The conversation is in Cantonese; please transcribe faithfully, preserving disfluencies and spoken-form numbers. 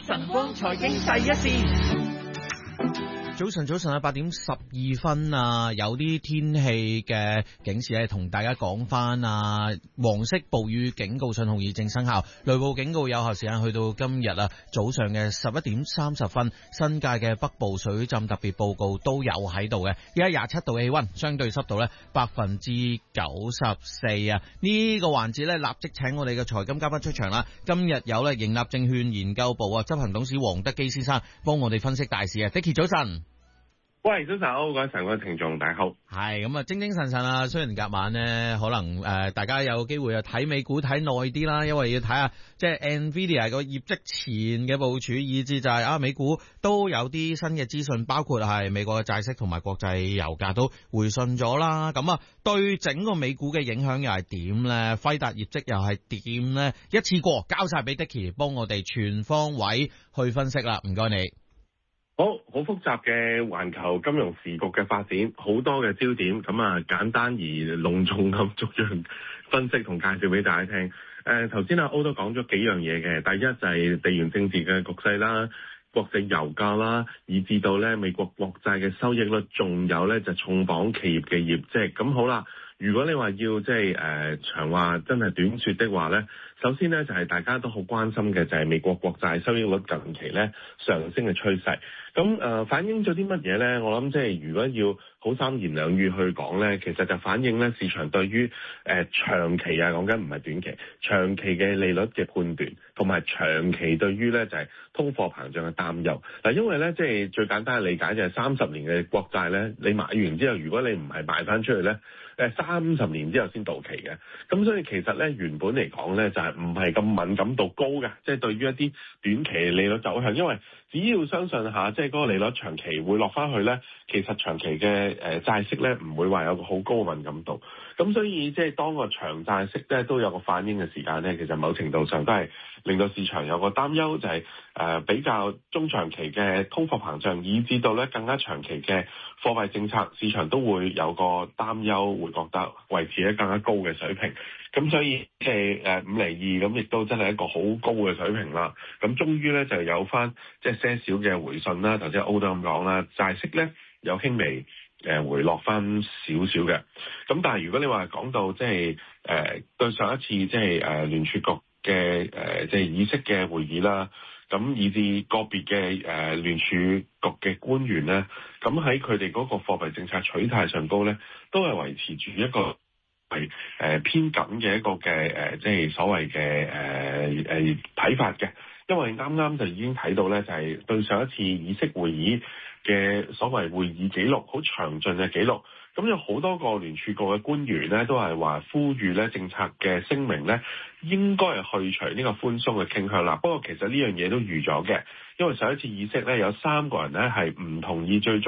晨光財經第一線。 早晨，早晨啊，八點十二分啊，有啲天氣嘅警示咧，同大家講翻啊，黃色暴雨警告信號已正生效，雷暴警告有效時間去到今日啊早上嘅十一點三十分，新界嘅北部水浸特別報告都有喺度嘅，而家廿七度嘅氣溫，相對濕度咧百分之九十四啊，呢個環節咧立即請我哋嘅財金嘉賓出場啦，今日有咧盈立證券研究部啊執行董事黃德基先生幫我哋分析大市啊，Dicky早晨。 喂，早晨好，各位晨光聽眾大家好。 係咁啊，精精神神啊，雖然隔晚呢，可能誒、呃，大家有機會啊睇美股睇耐啲啦，因為要睇下即係 Nvidia 個業績前嘅部署，以至就係、是、啊美股都有啲新嘅資訊，包括係美國嘅債息同埋國際油價都回順咗啦。咁啊，對整個美股嘅影響又係點呢？輝達業績又係點呢？一次過交晒俾 Dicky 幫我哋全方位去分析啦，唔該你。 好好複雜嘅環球金融時局嘅發展，好多嘅焦點，咁啊簡單而隆重咁逐樣分析同介紹俾大家聽。誒頭先阿歐都講咗幾樣嘢嘅，第一就係地緣政治嘅局勢啦，國際油價啦，以至到咧美國國債嘅收益率，仲有咧就重磅企業嘅業績。咁好啦，如果你話要即係誒長話真係短説的話咧，首先咧就係、是、大家都好關心嘅就係美國國債收益率近期咧上升嘅趨勢。咁誒、呃、反映咗啲乜嘢咧？我諗即係如果要好三言兩語去講咧，其實就反映咧市場對於誒、呃、長期啊，講緊唔係短期，長期嘅利率嘅判斷，同埋長期對於咧就係、是、通貨膨脹嘅擔憂。嗱，因為咧即係最簡單嘅理解就係三十年嘅國債咧，你買完之後，如果你唔係賣翻出去咧，誒三十年之後先到期嘅。咁所以其實咧原本嚟講咧就係唔係咁敏感度高嘅，即、就、係、是、對於一啲短期利率走向，因為只要相信下即係嗰個利率長期會落翻去咧，其實長期嘅誒債息咧唔會話有個好高嘅敏感度。咁所以即係當個長債息咧都有個反應嘅時間咧，其實某程度上都係令到市場有個擔憂，就係、是、誒、呃、比較中長期嘅通貨膨脹，以至到咧更加長期嘅貨幣政策，市場都會有個擔憂，會覺得維持喺更加高嘅水平。咁所以即係誒五厘二咁，亦都真係一個好高嘅水平啦。咁終於咧就有翻即係些少嘅回信啦。頭先歐都咁講啦，債息咧有輕微誒回落翻少少嘅。咁但係如果你話講到即係誒對上一次即係誒聯儲局嘅誒即係議息嘅會議啦，咁以至個別嘅誒聯儲局嘅官員咧，咁喺佢哋嗰個貨幣政策取態上高咧，都係維持住一個係誒偏緊嘅一個嘅誒，即係所謂嘅誒誒睇法嘅，因為啱啱就已經睇到咧，就係對上一次議息會議嘅所謂會議記錄，好詳盡嘅記錄。咁有好多個聯儲局嘅官員咧，都係話呼籲咧政策嘅聲明咧，應該係去除呢個寬鬆嘅傾向啦。不過其實呢樣嘢都預咗嘅，因為上一次議息咧有三個人咧係唔同意最終